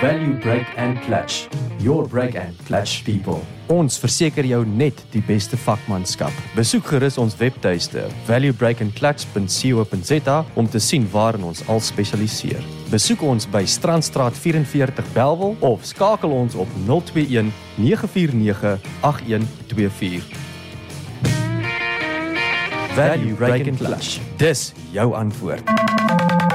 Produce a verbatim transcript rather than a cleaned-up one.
Value Brake and Clutch. Your brake and clutch people. Ons verseker jou net die beste vakmanskap. Besoek gerus ons webtuiste value brake and clutch punt co punt za om te sien waarin ons al spesialiseer. Besoek ons by Strandstraat vyf en veertig Bellville of skakel ons op nul twee een nege vier nege agt een twee vier. Value Brake and Clutch. Dis jou antwoord.